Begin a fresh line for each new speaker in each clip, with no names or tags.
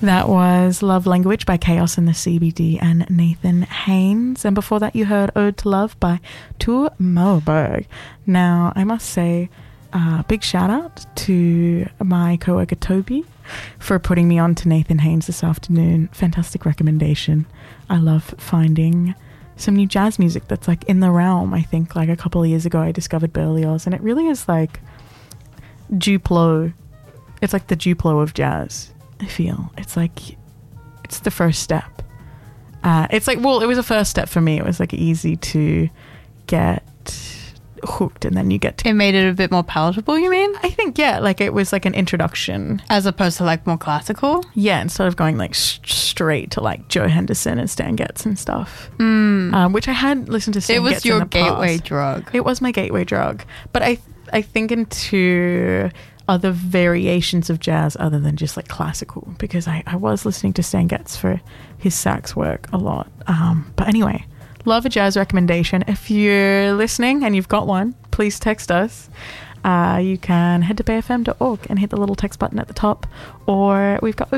That was Love Language by Chaos and the CBD and Nathan Haynes. And before that, you heard Ode to Love by Tor Moberg. Now, I must say, big shout out to my co-worker Toby for putting me on to Nathan Haynes this afternoon. Fantastic recommendation. I love finding some new jazz music that's like in the realm. I think like a couple of years ago, I discovered Berlioz, and it really is like Duplo. It's like the Duplo of jazz. I feel it's like it's the first step. It's like, well, it was a first step for me. It was like easy to get hooked, and then you get to
it made it a bit more palatable, you mean?
I think, yeah, like it was like an introduction
as opposed to like more classical.
Yeah, instead of going like straight to like Joe Henderson and Stan Getz and stuff, which I had listened to. Stan
It was
Getz
your
in the
gateway
past.
drug.
It was my gateway drug, but I think into other variations of jazz other than just like classical, because I was listening to Stan Getz for his sax work a lot. But anyway, love a jazz recommendation. If you're listening and you've got one, please text us. You can head to bayfm.org and hit the little text button at the top, or we've got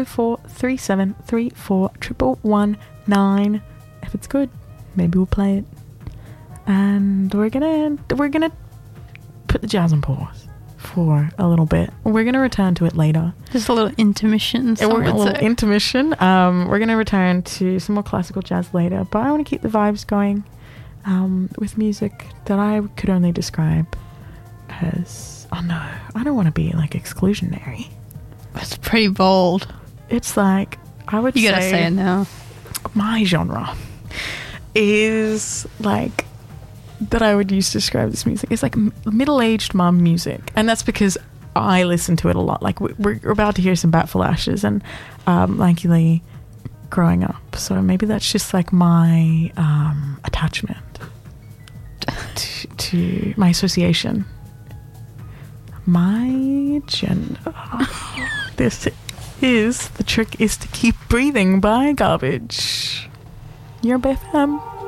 0437341119. If it's good, maybe we'll play it. And we're gonna put the jazz on pause for a little bit. We're going to return to it later.
Just a little intermission.
We're going to return to some more classical jazz later, but I want to keep the vibes going with music that I could only describe as, oh no, I don't want to be like exclusionary.
That's pretty bold.
It's like, I would say...
You gotta say it now.
My genre is like... that I would use to describe this music is like middle-aged mum music, and that's because I listen to it a lot. Like we're about to hear some Batful Ashes and Lanky Lee growing up, so maybe that's just like my attachment to my association, my gender. This is The Trick Is to Keep Breathing by Garbage. You're BFM.